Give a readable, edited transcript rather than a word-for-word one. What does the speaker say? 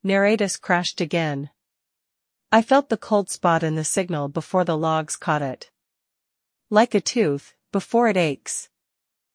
Nereidus crashed again. I felt the cold spot in the signal before the logs caught it. Like a tooth, before it aches.